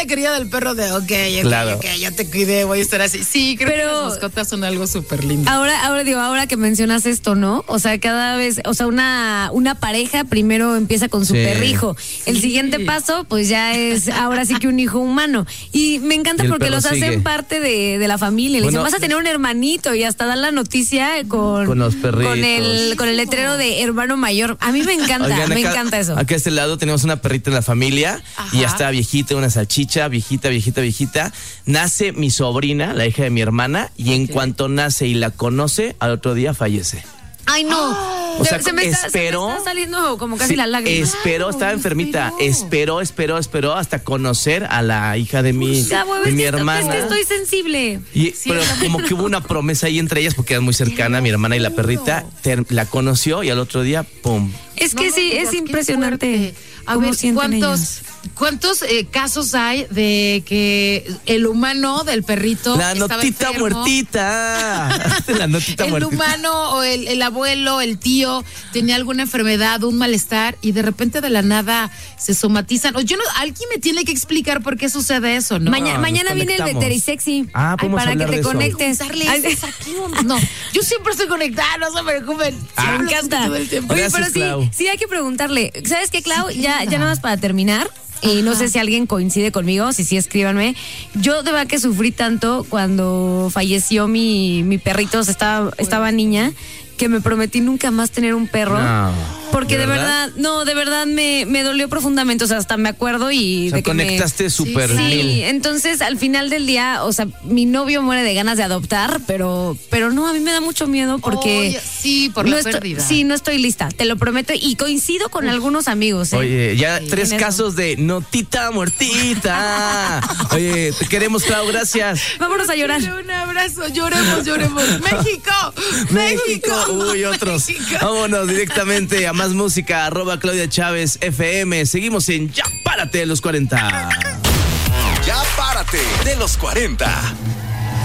le quería del perro de ok, yo te cuidé, voy a estar así. Sí, creo que las mascotas son algo súper lindo. Ahora que mencionas esto, ¿no? O sea, cada vez, una pareja primero empieza con su perrijo. El siguiente paso, pues ya es ahora sí que un hijo humano. Y me encanta porque los hacen parte de la familia. Le dicen, vas a tener un hermanito y hasta dan la noticia con los perritos. Con el letrero de hermano mayor. A mí me encanta, me encanta eso. Acá a este lado tenemos una perrita en la familia. Ajá. Y ya está viejita, una salchicha, viejita. Nace mi sobrina, la hija de mi hermana, y en cuanto nace y la conoce, al otro día fallece. Ay, no. O sea, se me está saliendo como casi la lágrima. Estaba enfermita. Esperó hasta conocer a la hija de mi hermana. Es que estoy sensible. Pero como que hubo una promesa ahí entre ellas porque eran muy cercanas, mi hermana y la perrita. La conoció y al otro día, ¡pum! Es que es impresionante. A ver, ¿cuántos casos hay de que el humano del perrito la notita muertita? La notita el muertita. Humano o el abuelo, el tío tenía alguna enfermedad, un malestar y de repente de la nada se somatizan. Alguien me tiene que explicar por qué sucede eso, ¿no? Mañana viene el Veterisexy. Para que te conectes. No, yo siempre estoy conectada, no se preocupen. Me encanta. Oye, gracias, pero sí hay que preguntarle. ¿Sabes qué, Clau? Ya nada más para terminar. Y no sé si alguien coincide conmigo, si sí, escríbanme. Yo de verdad que sufrí tanto cuando falleció mi perrito, estaba niña, que me prometí nunca más tener un perro. No. Porque de verdad me dolió profundamente, o sea, hasta me acuerdo y de que conectaste súper bien. Sí, entonces al final del día, o sea, mi novio muere de ganas de adoptar, pero no, a mí me da mucho miedo porque por la pérdida. Sí, no estoy lista, te lo prometo, y coincido con algunos amigos. Oye, ya 3 casos de notita muertita. Oye, te queremos, Clau, gracias. Vámonos a llorar. Un abrazo, lloremos. ¡México! Uy, otros. México. Vámonos directamente a más música, @Claudia Chávez FM. Seguimos en Ya Párate de los 40. Ya Párate de los 40.